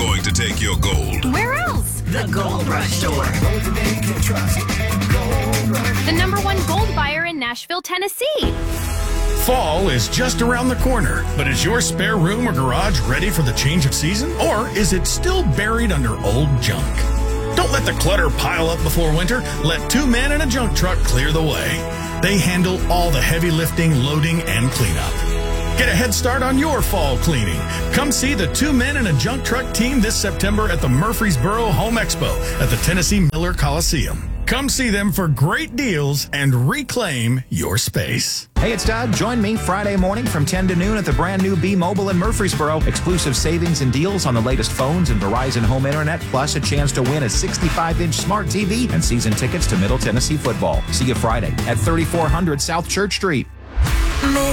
going to take your gold. Where else? The Gold Rush Store. The #1 gold buyer in Nashville, Tennessee. Fall is just around the corner, but is your spare room or garage ready for the change of season? Or is it still buried under old junk? Don't let the clutter pile up before winter. Let 2 men and a junk truck clear the way. They handle all the heavy lifting, loading, and cleanup. Get a head start on your fall cleaning. Come see the 2 men and a junk truck team this September at the Murfreesboro Home Expo at the Tennessee Miller Coliseum. Come see them for great deals and reclaim your space. Hey, it's Doug. Join me Friday morning from 10 to noon at the brand new B-Mobile in Murfreesboro. Exclusive savings and deals on the latest phones and Verizon home internet, plus a chance to win a 65-inch smart TV and season tickets to Middle Tennessee football. See you Friday at 3400 South Church Street.